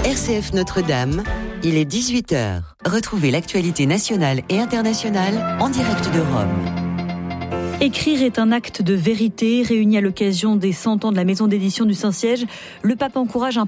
RCF Notre-Dame, il est 18h. Retrouvez l'actualité nationale et internationale en direct de Rome. Écrire est un acte de vérité. Réuni à l'occasion des 100 ans de la maison d'édition du Saint-Siège, le pape encourage un